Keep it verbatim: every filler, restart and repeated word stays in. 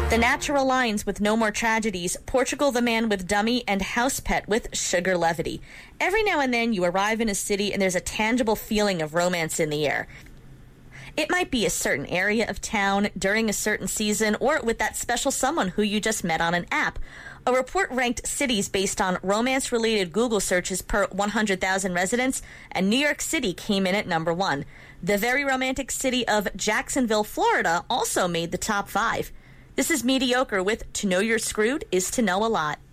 The Natural Lines with No More Tragedies, Portugal the Man with Dummy, and House Pet with Sugar Levity. Every now and then you arrive in a city and there's a tangible feeling of romance in the air. It might be a certain area of town, during a certain season, or with that special someone who you just met on an app. A report ranked cities based on romance-related Google searches per one hundred thousand residents, and New York City came in at number one. The very romantic city of Jacksonville, Florida, also made the top five. This is Mediocre with To Know You're Screwed is to Know a Lot.